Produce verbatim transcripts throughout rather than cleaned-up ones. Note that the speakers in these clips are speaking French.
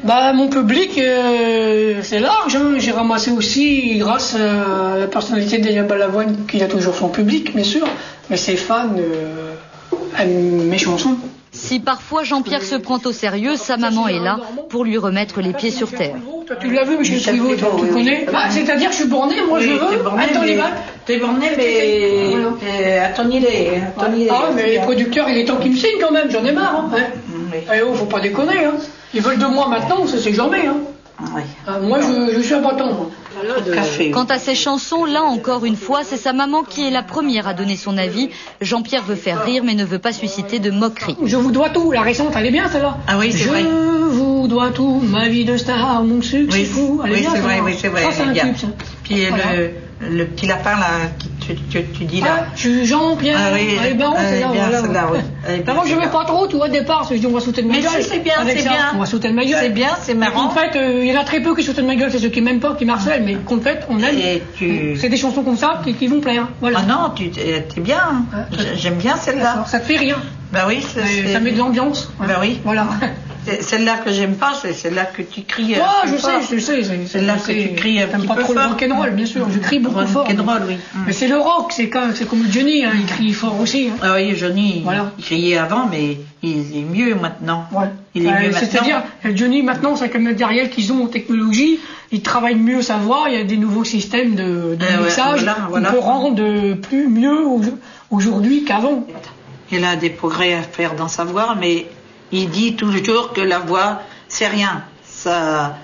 Bah, mon public, euh, c'est large. Hein. J'ai ramassé aussi, grâce à la personnalité d'Elia Balavoine, qui a toujours son public, bien sûr, mais ses fans euh, aiment mes chansons. Si parfois Jean-Pierre se prend au sérieux, sa maman est là pour lui remettre les pieds sur terre. Toi, tu l'as vu, Michel Privot, tu oui, connais oui. Bah, c'est-à-dire que je suis borné, moi oui, je veux être dans les bacs. T'es borné, mais voilà. euh, à ton idée. À ton idée ah, mais les producteurs, il est temps qu'ils me signent quand même, j'en ai marre. Hein. Oui. Eh oh, faut pas déconner. Hein. Ils veulent de moi maintenant, ça c'est jamais. Hein. Oui. Ah, moi, je, je suis abattant. De... Café. Quant à ses chansons, là encore une fois, c'est sa maman qui est la première à donner son avis. Jean-Pierre veut faire rire, mais ne veut pas susciter de moquerie. Je vous dois tout, la récente, elle est bien celle-là. Ah oui, c'est vrai. Je vous dois tout, ma vie de star, mon succès oui, fou. Elle est oui, bien, c'est vrai, oui, c'est vrai. Ça, c'est un tube, ça. Puis voilà. le, le petit lapin, là, que tu, tu, tu dis là. Ah, je suis Jean-Pierre. Ah oui, elle est bien, elle est bien, celle-là, oui. Avant, je ne vais pas trop, tu vois, au départ, je dis, on va sauter de ma gueule. Mais si, c'est bien, c'est bien. On va sauter de ma gueule. C'est bien, c'est marrant. En fait, il y en a très peu qui sautent de ma gueule, c'est ceux qui m'aiment pas, qui m'harcèlent, mais qu'en fait, on aime. Tu... C'est des chansons comme ça qui, qui vont plaire. Voilà. Ah non, tu es bien. Ah, j'aime bien celle-là. Ça te fait rien. Bah oui, ça met de l'ambiance. Bah oui. Voilà. Celle-là que j'aime pas, c'est celle-là que tu cries. Ah, je sais, je sais. Celle-là que tu cries un petit pas peu trop fort. Le rock'n'roll, bien sûr. Je crie beaucoup fort. Rock'n'roll, oui. Mais c'est le rock, c'est comme, c'est comme Johnny, hein, il crie fort aussi. Hein. Ah oui, Johnny, voilà. il criait avant, mais il est mieux maintenant. Ouais. Il est euh, mieux maintenant. C'est-à-dire, Johnny, maintenant, c'est comme le matériel qu'ils ont en technologie, ils travaillent mieux sa voix, il y a des nouveaux systèmes de, de euh, mixage, ouais, voilà, voilà. On peut rendre plus mieux aujourd'hui qu'avant. Il a des progrès à faire dans sa voix, mais il dit toujours que la voix, c'est rien. Ça,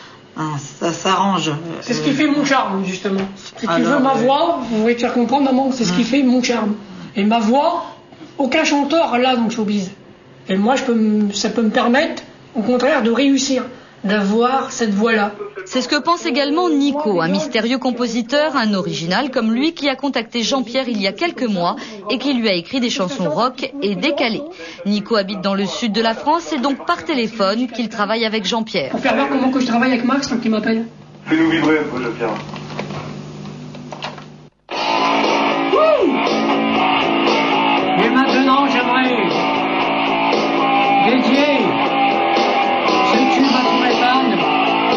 ça s'arrange. C'est ce qui fait mon charme, justement. Si tu veux ma voix, vous voulez te faire comprendre, maman, c'est ce qui fait mon charme. Et ma voix, aucun chanteur l'a dans le showbiz. Et moi, je peux, ça peut me permettre, au contraire, de réussir, d'avoir cette voix-là. C'est ce que pense également Nico, un mystérieux compositeur, un original comme lui, qui a contacté Jean-Pierre il y a quelques mois et qui lui a écrit des chansons rock et décalées. Nico habite dans le sud de la France, c'est donc par téléphone qu'il travaille avec Jean-Pierre. Pour faire voir comment que je travaille avec Max, donc il m'appelle. Fais-nous vibrer, Jean-Pierre. Et maintenant, j'aimerais dédier